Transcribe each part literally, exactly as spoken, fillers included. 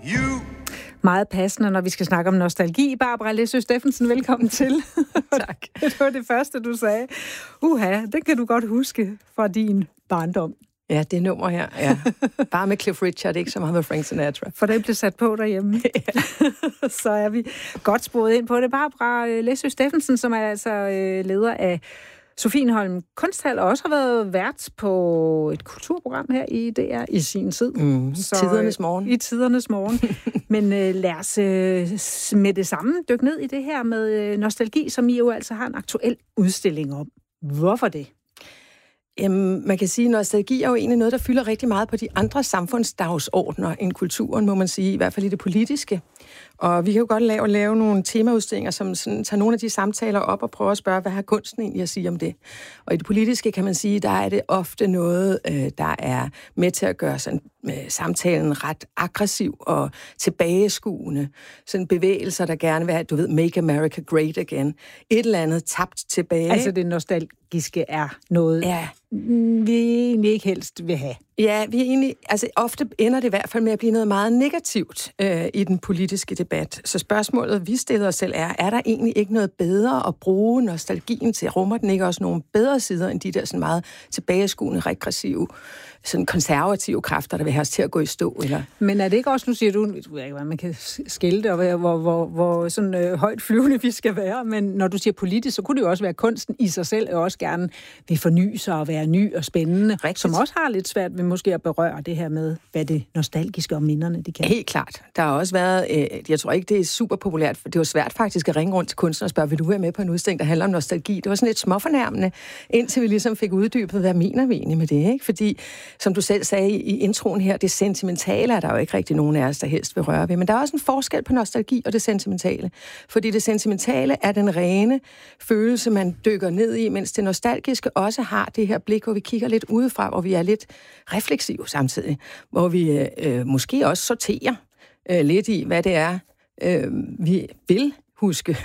You. Meget passende, når vi skal snakke om nostalgi. Barbara Læsø Steffensen, velkommen til. Tak. Det var det første, du sagde. Uha, det kan du godt huske fra din barndom. Ja, det nummer her, ja. Bare med Cliff Richard, ikke så meget med Frank Sinatra. For det blev sat på derhjemme. Ja. Så er vi godt sporet ind på det. Barbara Læsø Steffensen, som er altså leder af Sofienholm Kunsthal, og også har været vært på et kulturprogram her i D R i sin tid. Mm, Så, tidernes morgen. I tidernes morgen. Men øh, lad os øh, med det samme dykke ned i det her med øh, nostalgi, som I jo altså har en aktuel udstilling om. Hvorfor det? Jamen, man kan sige, at nostalgi er jo egentlig noget, der fylder rigtig meget på de andre samfundsdagsordner end kulturen, må man sige, i hvert fald i det politiske. Og vi kan jo godt lave, lave nogle temaudstillinger, som sådan, tager nogle af de samtaler op og prøver at spørge, hvad har kunsten egentlig at sige om det? Og i det politiske kan man sige, der er det ofte noget, øh, der er med til at gøre sådan, øh, samtalen ret aggressiv og tilbageskuende. Sådan bevægelser, der gerne vil have, du ved, make America great again. Et eller andet tabt tilbage. Altså det nostalgiske er noget, ja. vi egentlig ikke helst vil have. Ja, vi er egentlig, altså ofte ender det i hvert fald med at blive noget meget negativt øh, i den politiske debat. Så spørgsmålet, vi stiller os selv, er, er der egentlig ikke noget bedre at bruge nostalgien til? Rummer den ikke også nogle bedre sider end de der sådan meget tilbageskuende, regressive, sådan konservative kræfter, der vil have os til at gå i stå? Eller? Men er det ikke også, nu siger du, jeg ved ikke, hvad man kan skille det, og hvor, hvor, hvor, hvor sådan øh, højt flyvende vi skal være, men når du siger politisk, så kunne det jo også være, kunsten i sig selv, og også gerne vil forny sig og være ny og spændende, Rigtigt. Som også har lidt svært ved måske at berøre det her med, hvad det nostalgiske og minderne, det kan. Helt klart. Der har også været, øh, jeg tror ikke, det er super populært, for det var svært faktisk at ringe rundt til kunstnere og spørge, vil du være med på en udstilling, der handler om nostalgi? Det var sådan lidt småfornærmende, indtil vi ligesom fik uddybet, hvad mener vi egentlig med det, ikke? Fordi, som du selv sagde i, i introen her, det sentimentale er der jo ikke rigtig nogen af os, der helst vil røre ved, men der er også en forskel på nostalgi og det sentimentale. Fordi det sentimentale er den rene følelse, man dykker ned i, mens det nostalgiske også har det her blik, hvor vi kigger lidt udefra, hvor vi er lidt refleksive samtidig, hvor vi øh, måske også sorterer øh, lidt i, hvad det er, øh, vi vil huske,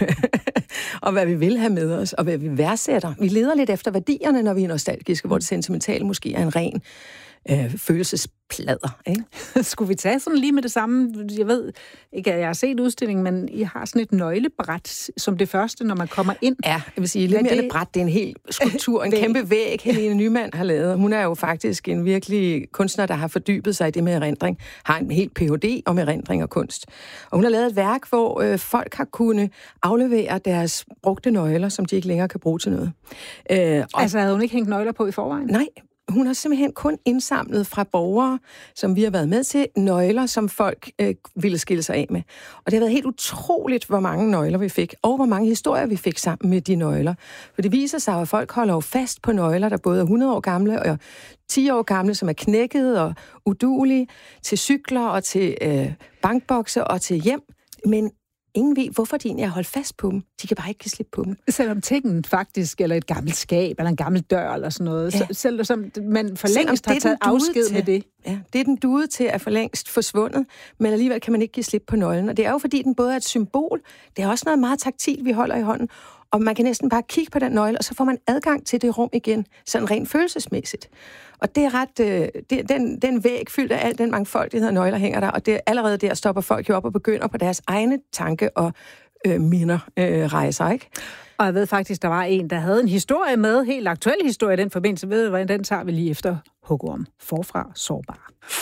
og hvad vi vil have med os, og hvad vi værdsætter. Vi leder lidt efter værdierne, når vi er nostalgiske, hvor det sentimentale måske er en ren øh, følelsesplader, ikke? Skulle vi tage sådan lige med det samme? Jeg ved ikke, at jeg har set udstillingen, men I har sådan et nøglebræt som det første, når man kommer ind. Ja, jeg vil sige, lidt mere det... bræt, det er en hel skulptur, en kæmpe væg, Helene Nyman har lavet. Hun er jo faktisk en virkelig kunstner, der har fordybet sig i det med erindring, har en helt P H D om erindring og kunst. Og hun har lavet et værk, hvor øh, folk har kunnet aflevere deres brugte nøgler, som de ikke længere kan bruge til noget. Øh, og... Altså havde hun ikke hængt nøgler på i forvejen? Nej. Hun har simpelthen kun indsamlet fra borgere, som vi har været med til, nøgler, som folk øh, ville skille sig af med. Og det har været helt utroligt, hvor mange nøgler vi fik, og hvor mange historier vi fik sammen med de nøgler. For det viser sig, at folk holder jo fast på nøgler, der både er hundrede år gamle og ti år gamle, som er knækket og uduelige, til cykler og til øh, bankbokse og til hjem. Men ingen ved, hvorfor de egentlig har holdt fast på dem. De kan bare ikke slippe på dem. Selvom tingen faktisk, eller et gammelt skab, eller en gammel dør, eller sådan noget. Ja. Selvom man for længst har taget afsked til, med det. Ja, det er den duede til at for længst forsvundet, men alligevel kan man ikke give slip på nøglen. Og det er jo, fordi den både er et symbol, det er også noget meget taktilt, vi holder i hånden, og man kan næsten bare kigge på den nøgle, og så får man adgang til det rum igen, sådan rent følelsesmæssigt. Og det er ret, øh, det, den, den væg fyldt af al den mangfoldighed af nøgler hænger der, og det, allerede der stopper folk jo op og begynder på deres egne tanke og øh, minder øh, rejser, ikke? Og jeg ved faktisk, der var en, der havde en historie med, helt aktuel historie i den forbindelse, ved hvordan den tager vi lige efter hugorm forfra sårbar.